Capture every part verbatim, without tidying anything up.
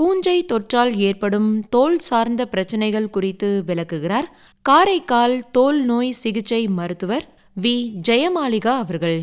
பூஞ்சை தொற்றால் ஏற்படும் தோல் சார்ந்த பிரச்சனைகள் குறித்து விளக்குகிறார் காரைக்கால் தோல் நோய் சிகிச்சை மருத்துவர் வி ஜெயமாலிகா அவர்கள்.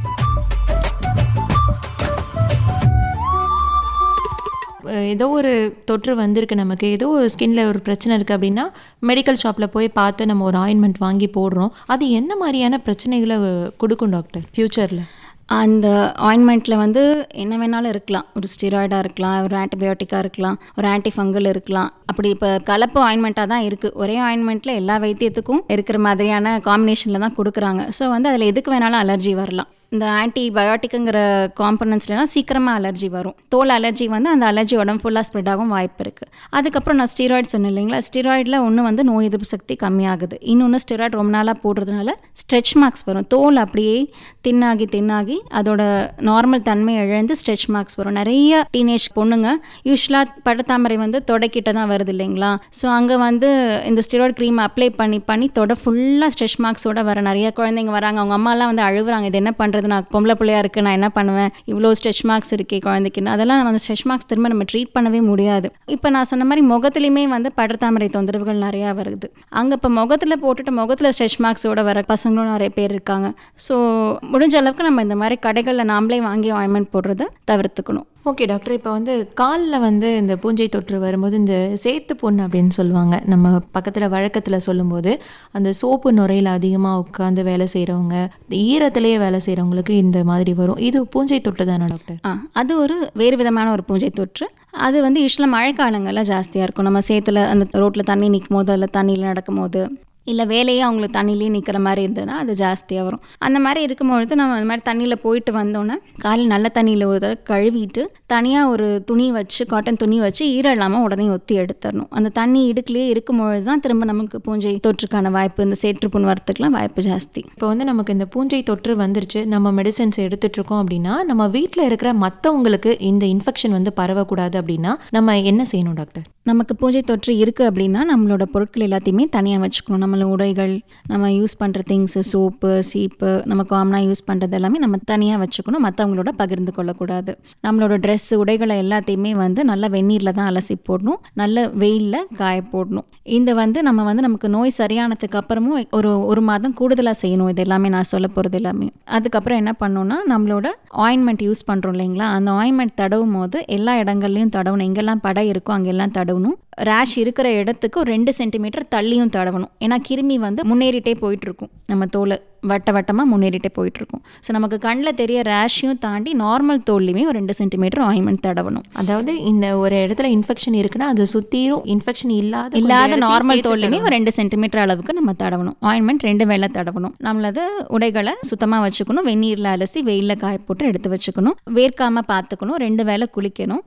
ஏதோ ஒரு தொற்று வந்திருக்கு, நமக்கு ஏதோ ஒரு ஸ்கின்ல ஒரு பிரச்சனை இருக்குது அப்படின்னா மெடிக்கல் ஷாப்பில் போய் பார்த்து நம்ம ஒரு ஆயின்மெண்ட் வாங்கி போடுறோம். அது என்ன மாதிரியான பிரச்சனைகளை கொடுக்கும் டாக்டர் ஃப்யூச்சரில்? அந்த ஆயின்மெண்ட்டில் வந்து என்ன வேணாலும் இருக்கலாம். ஒரு ஸ்டீராய்டாக இருக்கலாம், ஒரு ஆன்டிபயோட்டிக்காக இருக்கலாம், ஒரு ஆன்டி ஃபங்கல் இருக்கலாம். அப்படி இப்போ கலப்பு ஆயின்மெண்ட்டாக தான் இருக்குது. ஒரே ஆயின்மெண்ட்டில் எல்லா வைத்தியத்துக்கும் இருக்கிற மாதிரியான காம்பினேஷனில் தான் கொடுக்குறாங்க. ஸோ வந்து அதில் எதுக்கு வேணாலும் அலர்ஜி வரலாம். இந்த ஆன்டிபயோட்டிக்குங்கிற காம்பனன்ட்ஸ்லாம் சீக்கிரமாக அலர்ஜி வரும். தோல் அலர்ஜி வந்து அந்த அலர்ஜி உடம்பு ஃபுல்லாக ஸ்ப்ரெட் ஆகும் வாய்ப்பு இருக்குது. அதுக்கப்புறம் நான் ஸ்டீராய்டு சொன்னேன் இல்லைங்களா, ஸ்டீராய்டில் ஒன்று வந்து நோய் எதிர்ப்பு சக்தி கம்மியாகுது. இன்னொன்று ஸ்டீராய்டு ரொம்ப நாளாக போடுறதுனால ஸ்ட்ரெச் மார்க்ஸ் வரும். தோல் அப்படியே தின்னாகி தின்னாகி அதோட நார்மல் தன்மை இழந்து ஸ்ட்ரெச் மார்க்ஸ் வரும். நிறைய டீனேஜ் பொண்ணுங்க யூஸ்வலாக படத்தாமரை வந்து தொடக்கிட்ட தான் வருது இல்லைங்களா. ஸோ அங்கே வந்து இந்த ஸ்டீராய்டு க்ரீம் அப்ளை பண்ணி பண்ணி தொட ஃபுல்லாக ஸ்ட்ரெச் மார்க்ஸோட வர நிறைய குழந்தைங்க வராங்க. அவங்க அம்மாலாம் வந்து அழுகுறாங்க, இது என்ன பண்ணுறது, நான் பொம்பளை பிள்ளையாக இருக்குது, நான் என்ன பண்ணுவேன், இவ்வளோ ஸ்ட்ரெச் மார்க்ஸ் இருக்கே குழந்தைக்குன்னு. அதெல்லாம் நம்ம அந்த ஸ்ட்ரெச் மார்க்ஸ் திரும்ப நம்ம ட்ரீட் பண்ணவே முடியாது. இப்போ நான் சொன்ன மாதிரி முகத்துலையுமே வந்து படத்தாமரை தொந்தரவுகள் நிறையா வருது. அங்கே இப்போ முகத்தில் போட்டுட்டு முகத்தில் ஸ்ட்ரெச் மார்க்ஸோட வர பசங்களும் நிறைய பேர் இருக்காங்க. ஸோ முடிஞ்ச அளவுக்கு நம்ம இந்த மாதிரி கடைகளில் நாமளே வாங்கி ஆயின்மெண்ட் போடுறதை தவிர்த்துக்கணும். ஓகே டாக்டர், இப்போ வந்து காலில் வந்து இந்த பூஞ்சை தொற்று வரும்போது இந்த சேத்து பொண்ணு அப்படின்னு சொல்லுவாங்க. நம்ம பக்கத்தில் வழக்கத்தில் சொல்லும்போது அந்த சோப்பு நுரையில் அதிகமாக உட்காந்து வேலை செய்கிறவங்க, ஈரத்திலேயே வேலை செய்கிறவங்களுக்கு இந்த மாதிரி வரும். இது பூஞ்சை தொற்று தானே டாக்டர்? ஆ, அது ஒரு வேறு விதமான ஒரு பூஞ்சை தொற்று. அது வந்து யூஸ்வலாக மழைக்காலங்களில் ஜாஸ்தியாக இருக்கும். நம்ம சேத்துல அந்த ரோட்டில் தண்ணி நிற்கும் போது, அதில் தண்ணியில் நடக்கும் போது, இல்லை வேலையே அவங்களுக்கு தண்ணியிலேயே நிற்கிற மாதிரி இருந்ததுன்னா அது ஜாஸ்தியாக வரும். அந்த மாதிரி இருக்கும்பொழுது நம்ம அந்த மாதிரி தண்ணியில் போயிட்டு வந்தோன்னே காலையில் நல்ல தண்ணியில் ஒரு தடவை கழுவிட்டு தனியாக ஒரு துணி வச்சு, காட்டன் துணி வச்சு ஈரம் இல்லாமல் உடனே ஒத்தி எடுத்துடணும். அந்த தண்ணி இடுக்குலேயே இருக்கும்பொழுது தான் திரும்ப நமக்கு பூஞ்சை தொற்றுக்கான வாய்ப்பு, இந்த சேற்றுப்புண் வரத்துக்குலாம் வாய்ப்பு ஜாஸ்தி. இப்போ வந்து நமக்கு இந்த பூஞ்சை தொற்று வந்துருச்சு, நம்ம மெடிசன்ஸ் எடுத்துட்ருக்கோம் அப்படின்னா நம்ம வீட்டில் இருக்கிற மற்றவங்களுக்கு இந்த இன்ஃபெக்ஷன் வந்து பரவக்கூடாது அப்படின்னா நம்ம என்ன செய்யணும் டாக்டர்? நமக்கு பூஞ்சை தொற்று இருக்குது அப்படின்னா நம்மளோட பொருட்கள் எல்லாத்தையுமே தனியாக வச்சுக்கணும். நம்மளோட உடைகள், நம்ம யூஸ் பண்ணுற திங்ஸு, சோப்பு, சீப்பு, நம்ம காமனாக யூஸ் பண்ணுறது எல்லாமே நம்ம தனியாக வச்சுக்கணும். மற்றவங்களோட பகிர்ந்து கொள்ளக்கூடாது. நம்மளோட ட்ரெஸ், உடைகளை எல்லாத்தையுமே வந்து நல்ல வெந்நீரில் தான் அலசி போடணும், நல்ல வெயிலில் காய போடணும். இந்த வந்து நம்ம வந்து நமக்கு நோய் சரியானதுக்கு அப்புறமும் ஒரு ஒரு மாதம் கூடுதலாக செய்யணும். இது எல்லாமே நான் சொல்ல போகிறது எல்லாமே. அதுக்கப்புறம் என்ன பண்ணணும்னா, நம்மளோட ஆயின்மெண்ட் யூஸ் பண்ணுறோம் இல்லைங்களா, அந்த ஆயின்மெண்ட் தடவும் போது எல்லா இடங்கள்லையும் தடவணும். எங்கெல்லாம் படை இருக்கோ அங்கெல்லாம் தடவணும். ரேஷ் இருக்கிற இடத்துக்கு ஒரு ரெண்டு சென்டிமீட்டர் தள்ளியும் தடவணும். ஏன்னா கிருமி வந்து முன்னேறிட்டே போயிட்டுருக்கும், நம்ம தோலை வட்ட வட்டமாக முன்னேறிட்டே போயிட்டுருக்கும். ஸோ நமக்கு கண்ணில் தெரிய ரேஷையும் தாண்டி நார்மல் தோல்லையுமே ஒரு ரெண்டு சென்டிமீட்டர் ஆயின்மெண்ட் தடவணும். அதாவது இந்த ஒரு இடத்துல இன்ஃபெக்ஷன் இருக்குன்னா அது சுற்றியும் இன்ஃபெக்ஷன் இல்லாத இல்லாத நார்மல் தோல்லையுமே ஒரு ரெண்டு சென்டிமீட்டர் அளவுக்கு நம்ம தடவணும். ஆயின்மெண்ட் ரெண்டு வேளை தடவணும். நம்மளது உடைகளை சுத்தமாக வச்சுக்கணும், வெந்நீரில் அலசி வெயிலில் காய போட்டு எடுத்து வச்சுக்கணும், வேர்க்காமல் பார்த்துக்கணும், ரெண்டு வேளை குளிக்கணும்.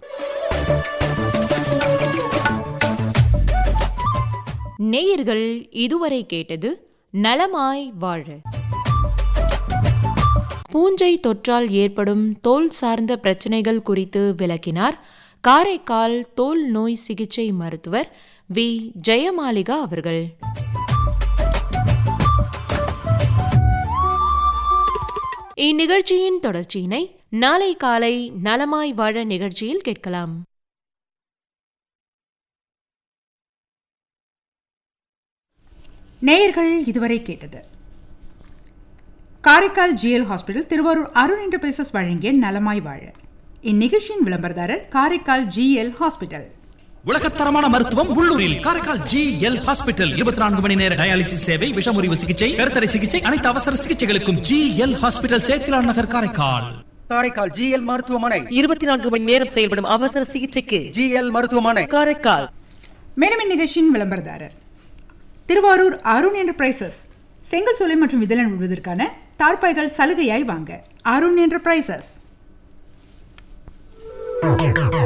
நேயர்கள் இதுவரை கேட்டது நலமாய் வாழ. பூஞ்சை தொற்றால் ஏற்படும் தோல் சார்ந்த பிரச்சனைகள் குறித்து விளக்கினார் காரைக்கால் தோல் நோய் சிகிச்சை மருத்துவர் வி ஜெயமாலிகா அவர்கள். இந்நிகழ்ச்சியின் தொடர்ச்சியினை நாளை காலை நலமாய் வாழ நிகழ்ச்சியில் கேட்கலாம். நேயர்கள் இதுவரை கேட்டது Karaikal GL hospital Thiruvarur Arun enterprises வழங்கிய நலமாய் வாழ. இந்நிகழ்ச்சியின் விளம்பரதாரர் காரைக்கால் ஜிஎல் ஹாஸ்பிட்டல். உலகத்தரமான மருத்துவம் உள்ளூரில் காரைக்கால் ஜிஎல் ஹாஸ்பிட்டல். இருபத்தி நான்கு மணி நேர டயாலிசிஸ் சேவை, விஷமுறிவு சிகிச்சை, கருத்தடை சிகிச்சை, அனைத்து அவசர சிகிச்சைகளுக்கும் ஜிஎல் ஹாஸ்பிட்டல், சேத்திலான் நகர், காரைக்கால். காரைக்கால் ஜிஎல் மருத்துவமனை இருபத்தி நான்கு மணி நேரம் செயல்படும் அவசர சிகிச்சைக்கு ஜிஎல் மருத்துவமனை, காரைக்கால். மேலும் இந்நிகழ்ச்சியின் விளம்பரதாரர் திருவாரூர் அருண் என்டர்பிரைசஸ். செங்கல் சோலை மற்றும் விதலன் விடுவதற்கான தார்பாய்கள் சலுகையாய் வாங்க அருண் என்டர்பிரைசஸ்.